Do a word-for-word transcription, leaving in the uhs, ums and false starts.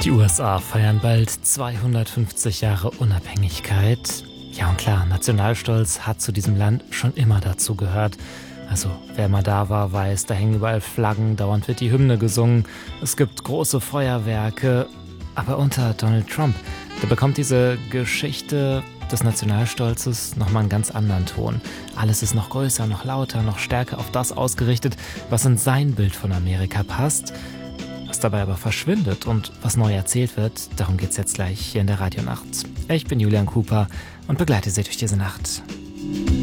Die U S A feiern bald zweihundertfünfzig Jahre Unabhängigkeit. Ja und klar, Nationalstolz hat zu diesem Land schon immer dazu gehört. Also wer mal da war, weiß, da hängen überall Flaggen, dauernd wird die Hymne gesungen, es gibt große Feuerwerke. Aber unter Donald Trump, da bekommt diese Geschichte des Nationalstolzes nochmal einen ganz anderen Ton. Alles ist noch größer, noch lauter, noch stärker auf das ausgerichtet, was in sein Bild von Amerika passt. Was dabei aber verschwindet und was neu erzählt wird, darum geht's jetzt gleich hier in der Radionacht. Ich bin Julian Cooper und begleite Sie durch diese Nacht.